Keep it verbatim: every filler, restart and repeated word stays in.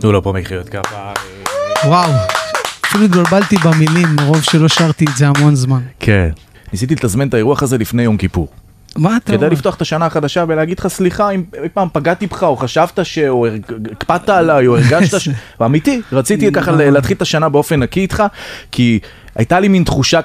תנו לו פה מחיאות כפיים. וואו, אפילו התבלבלתי במילים, מרוב שלא שרתי את זה המון זמן. כן. ניסיתי לתזמן את האירוח הזה לפני יום כיפור. מה אתה אומר? כדי לפתוח את השנה החדשה ולהגיד לך סליחה אם אי פעם פגעתי בך או חשבת ש... או הקפאת עליי או הרגשת ש... ואמיתי, רציתי ככה להתחיל את השנה באופן נקי איתך, כי הייתה לי מין תחושה